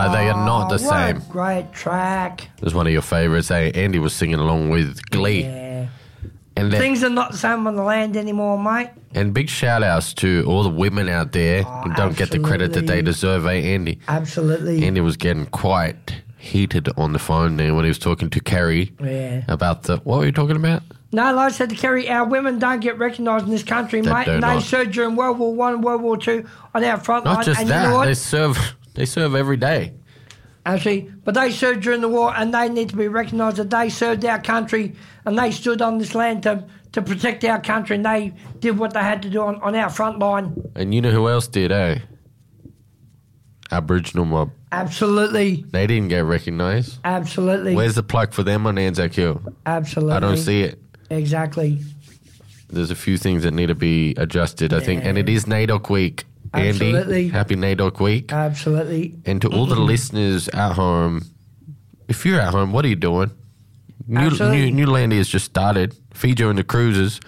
No, they are not the what same. A great track. It was one of your favourites. Andy was singing along with Glee. Yeah. And Things are not the same on the land anymore, mate. And big shout-outs to all the women out there who don't get the credit that they deserve, Andy? Absolutely. Andy was getting quite heated on the phone there when he was talking to Kerry about the... What were you talking about? No, like I said to Kerry, our women don't get recognised in this country, mate. And they served during World War I and World War II on our front line. Not just and that, you know what? they serve every day. Actually, but they served during the war and they need to be recognised that they served our country and they stood on this land to protect our country and they did what they had to do on our front line. And you know who else did, eh? Aboriginal mob. Absolutely. They didn't get recognised. Absolutely. Where's the plug for them on Anzac Hill? Absolutely. I don't see it. Exactly. There's a few things that need to be adjusted, I think. And it is NAIDOC week. Absolutely. Andy, happy NAIDOC week. Absolutely. And to all the listeners at home, if you're at home, what are you doing? New Land has just started. Fiji and the Cruisers.